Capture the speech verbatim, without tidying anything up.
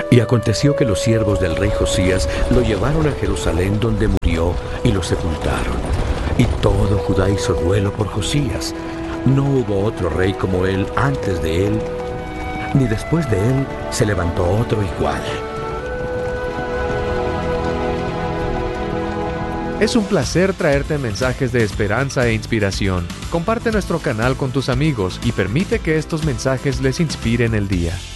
Y aconteció que los siervos del rey Josías lo llevaron a Jerusalén, donde murió, y lo sepultaron. Y todo Judá hizo duelo por Josías. No hubo otro rey como él antes de él, ni después de él se levantó otro igual. Es un placer traerte mensajes de esperanza e inspiración. Comparte nuestro canal con tus amigos y permite que estos mensajes les inspiren el día.